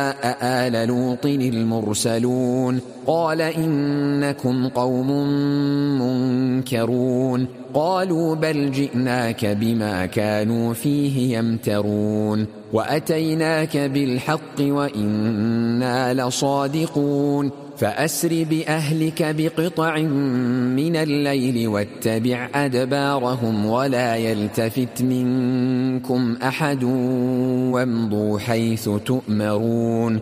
آل لوط المرسلون قال إنكم قوم منكرون قالوا بل جئناك بما كانوا فيه يمترون وأتيناك بالحق وإنا لصادقون فأسر بأهلك بقطع من الليل واتبع أدبارهم ولا يلتفت منكم أحد وامضوا حيث تؤمرون